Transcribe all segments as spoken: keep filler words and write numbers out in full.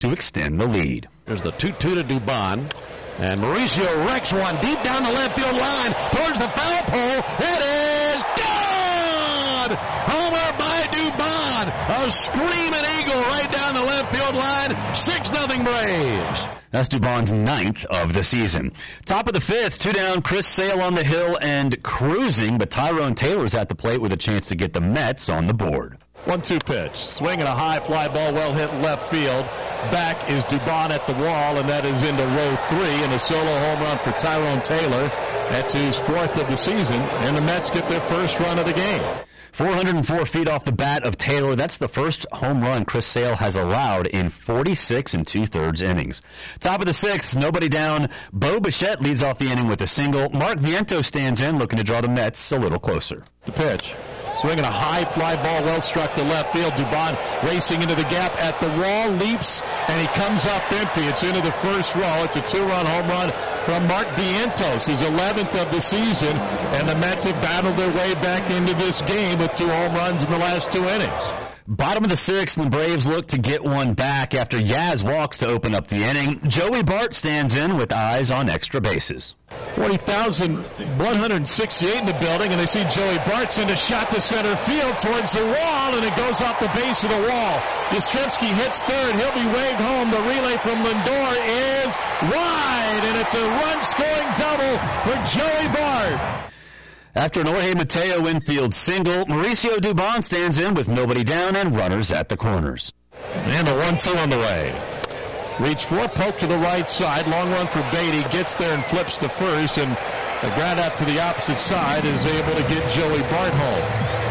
to extend the lead. There's the two two to Dubon. And Mauricio wrecks one deep down the left field line towards the foul pole. It is gone! Homer by Dubon. A screaming eagle right down the left field line. six nothing Braves. That's Dubon's ninth of the season. Top of the fifth, two down, Chris Sale on the hill and cruising, but Tyrone Taylor's at the plate with a chance to get the Mets on the board. one two pitch. Swinging a high fly ball, well hit left field. Back is Dubon at the wall, and that is into row three, and a solo home run for Tyrone Taylor. That's his fourth of the season, and the Mets get their first run of the game. four hundred four feet off the bat of Taylor. That's the first home run Chris Sale has allowed in forty-six and two-thirds innings. Top of the sixth, nobody down. Bo Bichette leads off the inning with a single. Mark Vientos stands in, looking to draw the Mets a little closer. The pitch. Swinging a high fly ball, well struck to left field. Dubon racing into the gap at the wall, leaps, and he comes up empty. It's into the first row. It's a two-run home run from Mark Vientos, his eleventh of the season, and the Mets have battled their way back into this game with two home runs in the last two innings. Bottom of the sixth, the Braves look to get one back after Yaz walks to open up the inning. Joey Bart stands in with eyes on extra bases. forty thousand one hundred sixty-eight in the building, and they see Joey Bart send a shot to center field towards the wall, and it goes off the base of the wall. Yastrzemski hits third. He'll be waved home. The relay from Lindor is wide, and it's a run-scoring double for Joey Bart. After an Jorge Mateo infield single, Mauricio Dubon stands in with nobody down and runners at the corners. And a one two on the way. Reach for, poke to the right side. Long run for Beatty. Gets there and flips to first. And the ground out to the opposite side is able to get Joey Bart home.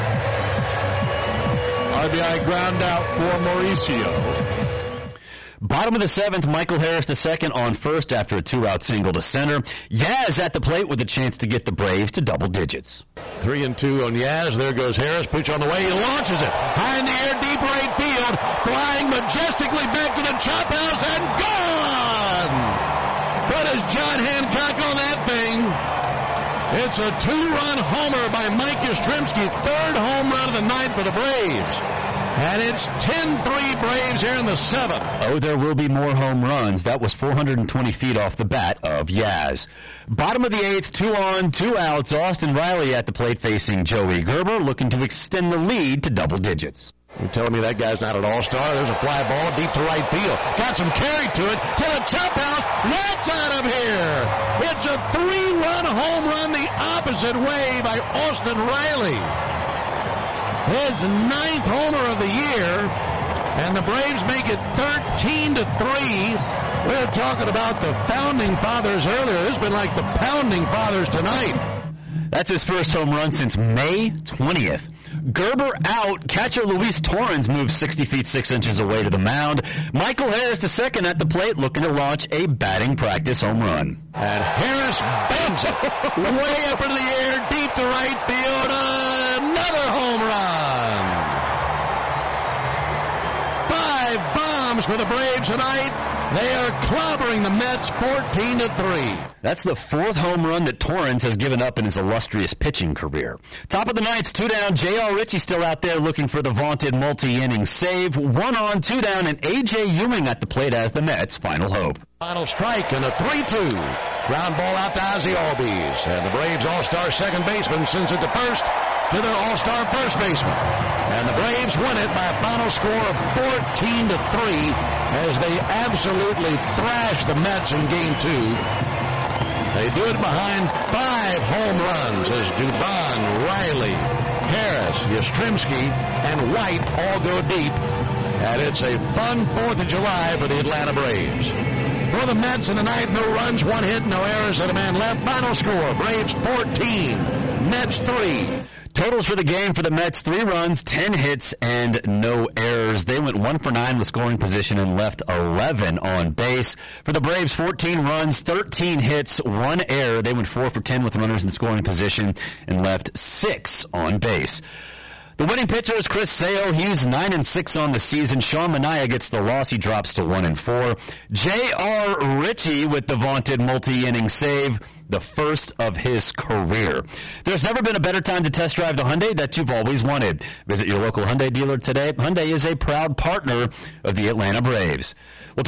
R B I ground out for Mauricio. Bottom of the seventh, Michael Harris the second on first after a two-out single to center. Yaz at the plate with a chance to get the Braves to double digits. Three and two on Yaz. There goes Harris. Pitch on the way. He launches it. High in the air, deep right field. Flying majestically back to the chop house and gone! What is John Hancock on that thing? It's a two-run homer by Mike Yastrzemski. Third home run of the night for the Braves. And it's ten three Braves here in the seventh. Oh, there will be more home runs. That was four hundred twenty feet off the bat of Yaz. Bottom of the eighth, two on, two outs. Austin Riley at the plate facing Joey Gerber, looking to extend the lead to double digits. You're telling me that guy's not an all-star? There's a fly ball deep to right field. Got some carry to it. To the chop house. That's out of here. It's a three-run home run the opposite way by Austin Riley. His ninth homer of the year, and the Braves make it thirteen to three. We were talking about the founding fathers earlier. This has been like the pounding fathers tonight. That's his first home run since May twentieth. Gerber out. Catcher Luis Torrens moves sixty feet six inches away to the mound. Michael Harris the second at the plate, looking to launch a batting practice home run. And Harris bangs it way up into the air, deep to right field. Another home run. Five bombs for the Braves tonight. They are clobbering the Mets fourteen to three. That's the fourth home run that Torrens has given up in his illustrious pitching career. Top of the ninth, two down. J R. Ritchie still out there looking for the vaunted multi-inning save. One on, two down, and A J. Ewing at the plate as the Mets' final hope. Final strike and a three two. Ground ball out to Ozzie Albies. And the Braves all-star second baseman sends it to first to their all-star first baseman. And the Braves win it by a final score of fourteen to three as they absolutely thrash the Mets in game two. They do it behind five home runs as Dubon, Riley, Harris, Yastrzemski, and White all go deep. And it's a fun fourth of July for the Atlanta Braves. For the Mets in the ninth, no runs, one hit, no errors, and a man left. Final score, Braves fourteen, Mets three. Totals for the game for the Mets, three runs, ten hits, and no errors. They went one for nine with scoring position and left eleven on base. For the Braves, fourteen runs, thirteen hits, one error. They went four for ten with runners in scoring position and left six on base. The winning pitcher is Chris Sale. He's nine and six on the season. Sean Manaea gets the loss. He drops to one and four. J R. Ritchie with the vaunted multi-inning save, the first of his career. There's never been a better time to test drive the Hyundai that you've always wanted. Visit your local Hyundai dealer today. Hyundai is a proud partner of the Atlanta Braves. We'll